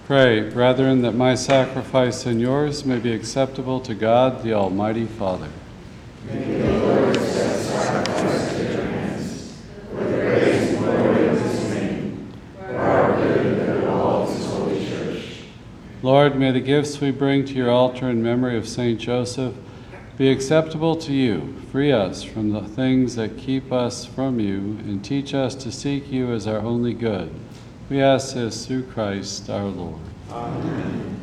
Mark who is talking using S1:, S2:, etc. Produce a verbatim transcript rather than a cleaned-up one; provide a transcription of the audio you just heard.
S1: Pray, brethren, that my sacrifice and yours may be acceptable to God, the Almighty Father.
S2: May the Lord accept sacrifice at your hands, for the praise and glory of his name, for our good and the good of all of his holy church.
S1: Lord, may the gifts we bring to your altar in memory of Saint Joseph be acceptable to you. Free us from the things that keep us from you, and teach us to seek you as our only good. We ask this through Christ our Lord.
S2: Amen.